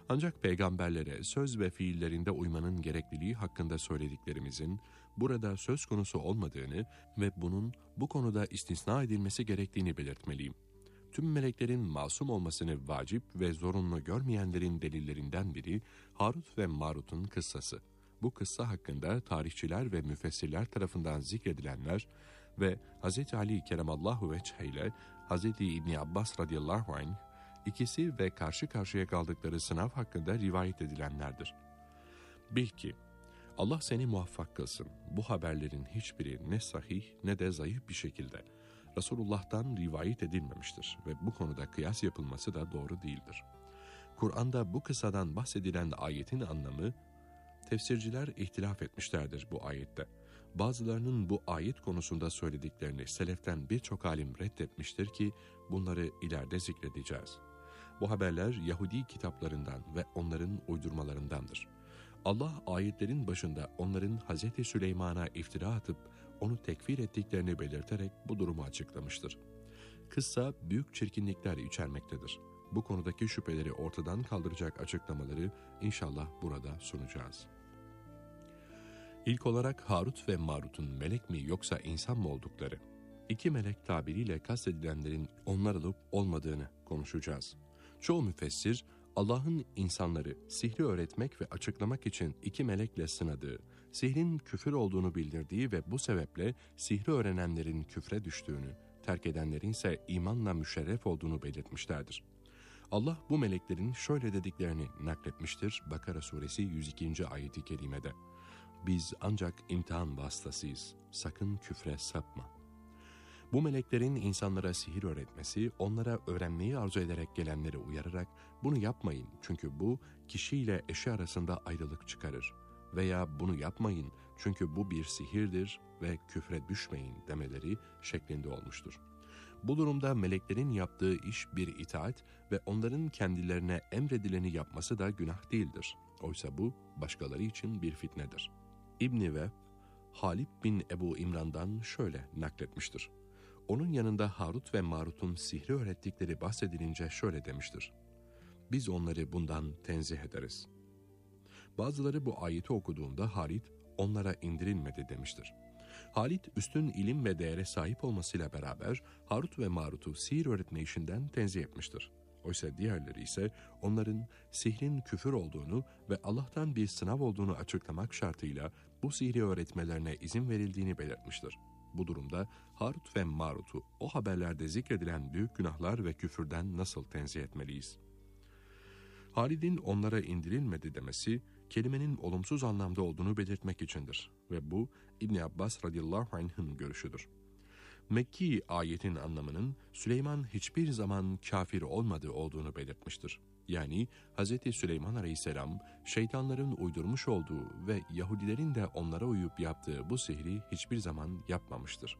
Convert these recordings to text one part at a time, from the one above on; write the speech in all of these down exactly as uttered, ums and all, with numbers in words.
Ancak peygamberlere söz ve fiillerinde uymanın gerekliliği hakkında söylediklerimizin burada söz konusu olmadığını ve bunun bu konuda istisna edilmesi gerektiğini belirtmeliyim. Tüm meleklerin masum olmasını vacip ve zorunlu görmeyenlerin delillerinden biri Harut ve Marut'un kıssası. Bu kıssa hakkında tarihçiler ve müfessirler tarafından zikredilenler ve Hz. Ali Keremallahu Vecih ile Hz. İbni Abbas radıyallahu anh ikisi ve karşı karşıya kaldıkları sınav hakkında rivayet edilenlerdir. Bil ki Allah seni muvaffak kılsın. Bu haberlerin hiçbiri ne sahih ne de zayıf bir şekilde Resulullah'tan rivayet edilmemiştir ve bu konuda kıyas yapılması da doğru değildir. Kur'an'da bu kıssadan bahsedilen ayetin anlamı, tefsirciler ihtilaf etmişlerdir bu ayette. Bazılarının bu ayet konusunda söylediklerini seleften birçok alim reddetmiştir ki bunları ileride zikredeceğiz. Bu haberler Yahudi kitaplarından ve onların uydurmalarındandır. Allah ayetlerin başında onların Hazreti Süleyman'a iftira atıp onu tekfir ettiklerini belirterek bu durumu açıklamıştır. Kıssa büyük çirkinlikler içermektedir. Bu konudaki şüpheleri ortadan kaldıracak açıklamaları inşallah burada sunacağız. İlk olarak Harut ve Marut'un melek mi yoksa insan mı oldukları, iki melek tabiriyle kastedilenlerin onlar olup olmadığını konuşacağız. Çoğu müfessir, Allah'ın insanları sihri öğretmek ve açıklamak için iki melekle sınadığı, sihrin küfür olduğunu bildirdiği ve bu sebeple sihri öğrenenlerin küfre düştüğünü, terk edenlerin ise imanla müşerref olduğunu belirtmişlerdir. Allah bu meleklerin şöyle dediklerini nakletmiştir Bakara suresi yüz ikinci ayeti kerimede. Biz ancak imtihan vasıtasıyız, sakın küfre sapma. Bu meleklerin insanlara sihir öğretmesi, onlara öğrenmeyi arzu ederek gelenleri uyararak bunu yapmayın çünkü bu kişiyle eşi arasında ayrılık çıkarır veya bunu yapmayın çünkü bu bir sihirdir ve küfre düşmeyin demeleri şeklinde olmuştur. Bu durumda meleklerin yaptığı iş bir itaat ve onların kendilerine emredileni yapması da günah değildir. Oysa bu başkaları için bir fitnedir. İbn-i Vehb, Halid bin Ebu İmran'dan şöyle nakletmiştir. Onun yanında Harut ve Marut'un sihri öğrettikleri bahsedilince şöyle demiştir. Biz onları bundan tenzih ederiz. Bazıları bu ayeti okuduğunda Halid onlara indirilmedi demiştir. Halid üstün ilim ve değere sahip olmasıyla beraber Harut ve Marut'u sihir öğretme işinden tenzih etmiştir. Oysa diğerleri ise onların sihrin küfür olduğunu ve Allah'tan bir sınav olduğunu açıklamak şartıyla bu sihri öğretmelerine izin verildiğini belirtmiştir. Bu durumda Harut ve Marut'u o haberlerde zikredilen büyük günahlar ve küfürden nasıl tenzih etmeliyiz? Halid'in onlara indirilmedi demesi, kelimenin olumsuz anlamda olduğunu belirtmek içindir ve bu İbn Abbas radıyallahu anh'ın görüşüdür. Mekki ayetin anlamının Süleyman hiçbir zaman kafir olmadığı olduğunu belirtmiştir. Yani Hz. Süleyman aleyhisselam şeytanların uydurmuş olduğu ve Yahudilerin de onlara uyup yaptığı bu sihri hiçbir zaman yapmamıştır.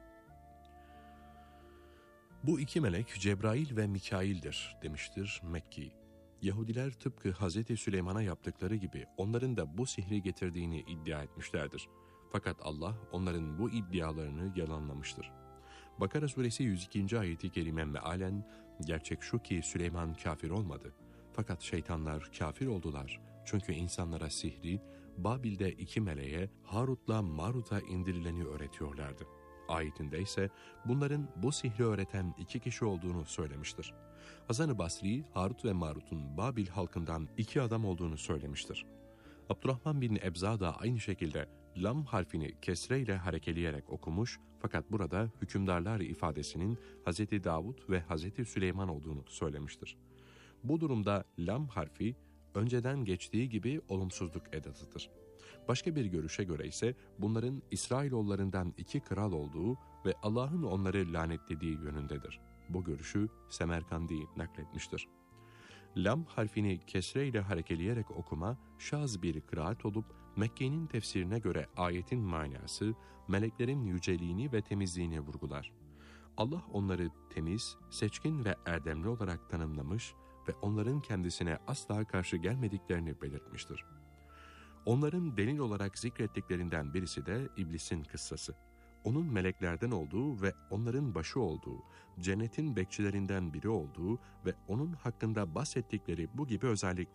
Bu iki melek Cebrail ve Mikail'dir demiştir Mekki. Yahudiler tıpkı Hz. Süleyman'a yaptıkları gibi onların da bu sihri getirdiğini iddia etmişlerdir. Fakat Allah onların bu iddialarını yalanlamıştır. Bakara suresi yüz ikinci ayeti kerime mealen, gerçek şu ki Süleyman kafir olmadı. Fakat şeytanlar kafir oldular. Çünkü insanlara sihri, Babil'de iki meleğe Harut'la Marut'a indirileni öğretiyorlardı. Ayetinde ise bunların bu sihri öğreten iki kişi olduğunu söylemiştir. Hasan-ı Basri, Harut ve Marut'un Babil halkından iki adam olduğunu söylemiştir. Abdurrahman bin Ebza da aynı şekilde lam harfini kesreyle harekeleyerek okumuş fakat burada hükümdarlar ifadesinin Hz. Davud ve Hz. Süleyman olduğunu söylemiştir. Bu durumda lam harfi önceden geçtiği gibi olumsuzluk edatıdır. Başka bir görüşe göre ise bunların İsrailoğullarından iki kral olduğu ve Allah'ın onları lanetlediği yönündedir. Bu görüşü Semerkandi nakletmiştir. Lam harfini kesre ile harekeleyerek okuma şaz bir kıraat olup Mekke'nin tefsirine göre ayetin manası meleklerin yüceliğini ve temizliğini vurgular. Allah onları temiz, seçkin ve erdemli olarak tanımlamış ve onların kendisine asla karşı gelmediklerini belirtmiştir. Onların delil olarak zikrettiklerinden birisi de İblis'in kıssası. Onun meleklerden olduğu ve onların başı olduğu, cennetin bekçilerinden biri olduğu ve onun hakkında bahsettikleri bu gibi özellikler